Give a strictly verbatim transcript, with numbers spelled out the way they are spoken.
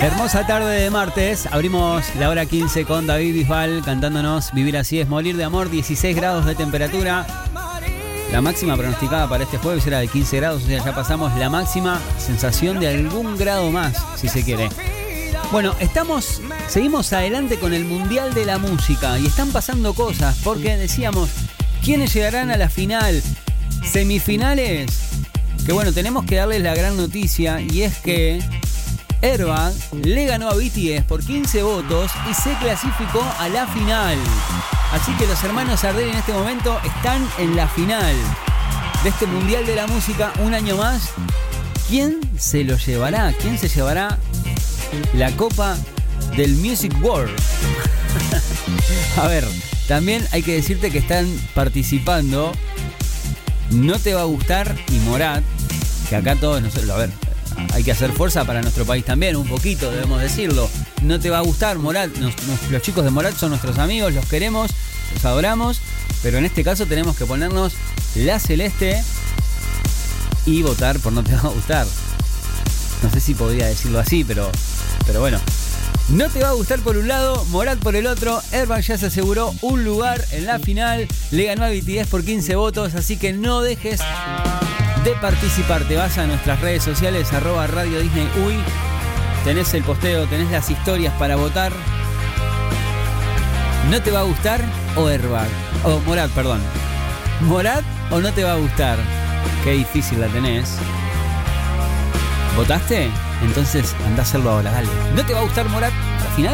Hermosa tarde de martes, abrimos la hora quince con David Bisbal cantándonos Vivir así es morir de amor, dieciséis grados de temperatura. La máxima pronosticada para este jueves era de quince grados, o sea, ya pasamos la máxima, sensación de algún grado más, si se quiere. Bueno, estamos, seguimos adelante con el Mundial de la Música y están pasando cosas, porque decíamos, ¿quiénes llegarán a la final? Semifinales, que bueno, tenemos que darles la gran noticia, y es que Airbag le ganó a B T S por quince votos y se clasificó a la final. Así que los hermanos Arderi en este momento están en la final de este Mundial de la Música un año más. ¿Quién se lo llevará? ¿Quién se llevará la Copa del Music World? A ver, también hay que decirte que están participando No Te Va a Gustar y Morat, que acá todos nosotros, a ver, hay que hacer fuerza para nuestro país también, un poquito, debemos decirlo. No Te Va a Gustar, Morat, nos, nos, los chicos de Morat son nuestros amigos, los queremos, los adoramos, pero en este caso tenemos que ponernos la celeste y votar por No Te Va a Gustar. No sé si podría decirlo así, pero, pero bueno. No Te Va a Gustar por un lado, Morat por el otro. Airbag ya se aseguró un lugar en la final, le ganó a B T S por quince votos, así que no dejes de participar. Te vas a nuestras redes sociales, arroba Radio Disney Uy, tenés el posteo, tenés las historias para votar. ¿No Te Va a Gustar o Airbag? O Morat, perdón. ¿Morat o No Te Va a Gustar? Qué difícil la tenés. ¿Votaste? Entonces andá a hacerlo ahora, dale. ¿No Te Va a Gustar Morat a la final?